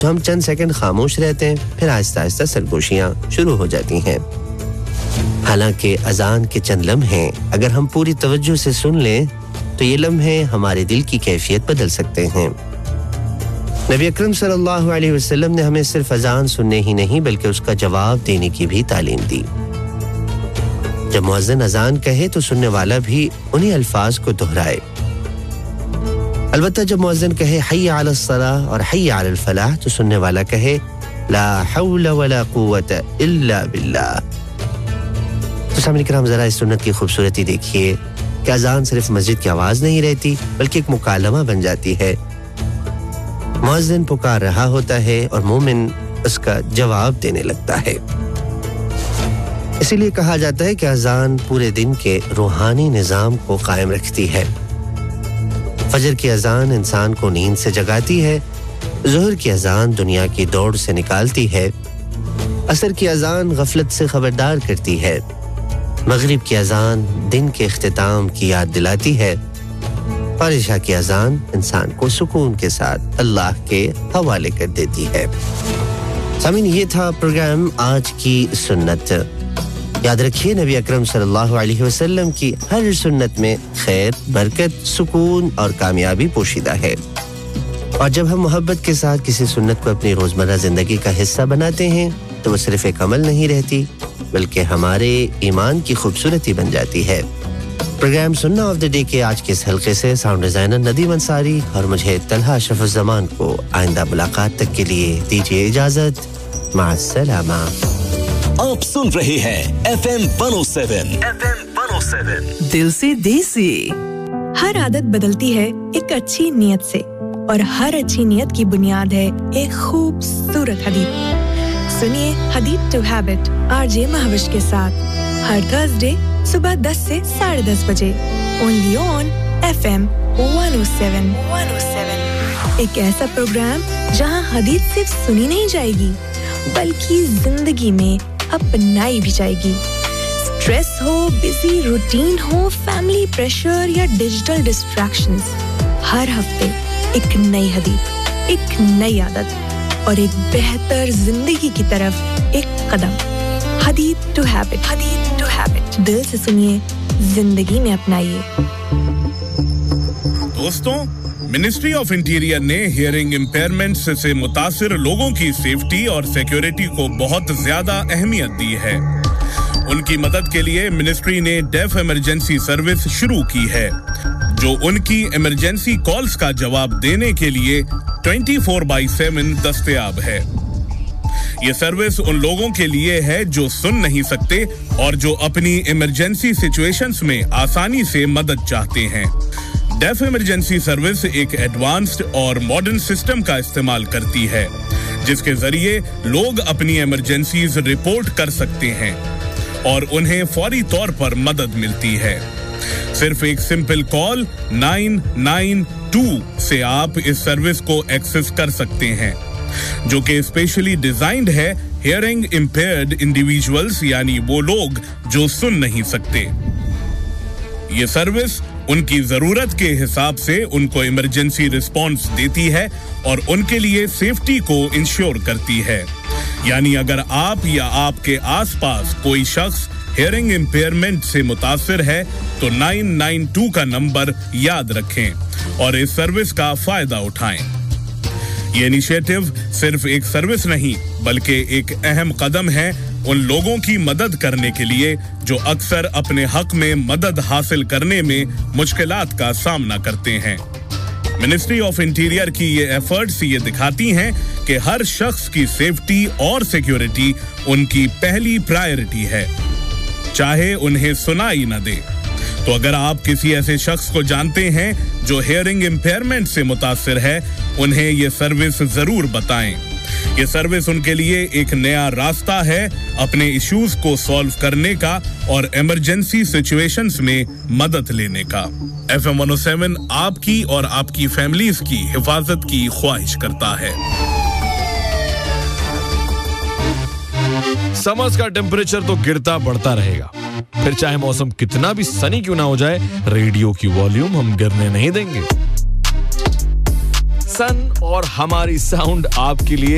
तो हम चंद सेकंड खामोश रहते हैं, फिर आहिस्ता आहिस्ता सरगोशियां शुरू हो जाती हैं। हालांकि अजान के चंद लम्हे अगर हम पूरी तवज्जो से सुन लें तो ये लम्हे हमारे दिल की कैफियत बदल सकते हैं। नबी अकरम सल्लल्लाहु अलैहि वसल्लम ने हमें सिर्फ अजान सुनने ही नहीं बल्कि उसका जवाब देने की भी तालीम दी। जब मुअज्जिन अजान कहे तो सुनने वाला भी उन्हीं अल्फाज को दोहराए। अलबत्ता जब मुअज्जिन कहे हय्या अलस सलाह और हय्या अलल फलाह तो सुनने वाला कहे ला हौला वला कुव्वता इल्ला बिल्लाह। तो सामने किराम जरा इस सुन्नत की खूबसूरती देखिए कि अजान सिर्फ मस्जिद की आवाज नहीं रहती बल्कि एक मुकालमा बन जाती है। मुअज्जिन पुकार रहा होता है और मोमिन उसका जवाब देने लगता है। इसीलिए कहा जाता है कि अजान पूरे दिन के रूहानी निजाम को कायम रखती है। फजर की अजान इंसान को नींद से जगाती है, ज़ोहर की अजान दुनिया की दौड़ से निकालती है, असर की अजान गफलत से खबरदार करती है, मगरिब की अजान दिन के इख्तिताम की याद दिलाती है और इशा की अजान इंसान को सुकून के साथ अल्लाह के हवाले कर देती है। सामीन, ये था प्रोग्राम आज की सुन्नत। याद रखिए नबी अकरम सल्लल्लाहु अलैहि वसल्लम की हर सुन्नत में खैर, बरकत, सुकून और कामयाबी पोशीदा है। और जब हम मोहब्बत के साथ किसी सुन्नत को अपनी रोजमर्रा जिंदगी का हिस्सा बनाते हैं तो वो सिर्फ एक अमल नहीं रहती बल्कि हमारे ईमान की खूबसूरती बन जाती है। प्रोग्राम सुन्ना ऑफ द डे के आज के इस हल्के से साउंड डिजाइनर नदीम अंसारी और मुझे तलहा अशरफुज़्ज़मान को आइंदा मुलाकात तक के लिए दीजिए इजाजत। माअस्सलामा। आप सुन रहे हैं FM 107 दिल से देसी। हर आदत बदलती है एक अच्छी नीयत से और हर अच्छी नीयत की बुनियाद है एक खूबसूरत हदीत। सुनिए हदीत टू हैबिट आरजे महविश के साथ हर थर्सडे सुबह 10 से 10:30 बजे ओनली ऑन FM 107। एक ऐसा प्रोग्राम जहां हदीत सिर्फ सुनी नहीं जाएगी बल्कि जिंदगी में अपनाई भी जाएगी। स्ट्रेस हो, बिजी रूटीन हो, फैमिली प्रेशर या डिजिटल डिस्ट्रैक्शंस, हर हफ्ते एक नई हदीत, एक नई आदत और एक बेहतर जिंदगी की तरफ एक कदम। हदीत टू हैबिट। दिल से सुनिए, जिंदगी में अपनाइए। दोस्तों, मिनिस्ट्री ऑफ इंटीरियर ने हियरिंग इम्पेयरमेंट्स से मुतासिर लोगों की सेफ्टी और सिक्योरिटी को बहुत ज्यादा अहमियत दी है। उनकी मदद के लिए मिनिस्ट्री ने डेफ इमरजेंसी सर्विस शुरू की है, जो उनकी इमरजेंसी कॉल्स का जवाब देने के लिए 24/7 दस्तयाब है। ये सर्विस उन लोगों के लिए है जो सुन नहीं सकते और जो अपनी इमरजेंसी सिचुएशंस में आसानी से मदद चाहते हैं। डेफ इमरजेंसी सर्विस एक एडवांस्ड और मॉडर्न सिस्टम का इस्तेमाल करती है, जिसके जरिए लोग अपनी इमरजेंसीज रिपोर्ट कर सकते हैं और उन्हें फौरी तौर पर मदद मिलती है। सिर्फ एक सिंपल कॉल 992 से आप इस सर्विस को एक्सेस कर सकते हैं, जो कि स्पेशली डिजाइंड है हियरिंग इम्पेयर्ड इंडिविजुअल्स, यानी वो लोग जो सुन नहीं सकते। ये सर्विस उनकी जरूरत के हिसाब से उनको इमरजेंसी रिस्पॉन्स देती है और उनके लिए सेफ्टी को इंश्योर करती है। यानी अगर आप या आपके आसपास कोई शख्स हियरिंग इम्पेयरमेंट से मुतासिर है तो 992 का नंबर याद रखें और इस सर्विस का फायदा उठाएं। ये इनिशिएटिव सिर्फ एक सर्विस नहीं बल्कि एक अहम कदम है उन लोगों की मदद करने के लिए जो अक्सर अपने हक में मदद हासिल करने में मुश्किलात का सामना करते हैं। मिनिस्ट्री ऑफ इंटीरियर की ये एफर्ट्स ये दिखाती हैं कि हर शख्स की सेफ्टी और सिक्योरिटी उनकी पहली प्रायोरिटी है, चाहे उन्हें सुनाई न दे। तो अगर आप किसी ऐसे शख्स को जानते हैं जो हियरिंग इम्पेयरमेंट से मुतासिर है, उन्हें ये सर्विस जरूर बताएं। ये सर्विस उनके लिए एक नया रास्ता है अपने इश्यूज को सॉल्व करने का और इमरजेंसी सिचुएशंस में मदद लेने का। FM 107 आपकी और आपकी फैमिलीज की हिफाजत की ख्वाहिश करता है। समर्स का टेम्परेचर तो गिरता बढ़ता रहेगा, फिर चाहे मौसम कितना भी सनी क्यों ना हो जाए, रेडियो की वॉल्यूम हम गिरने नहीं देंगे। सन और हमारी साउंड आपके लिए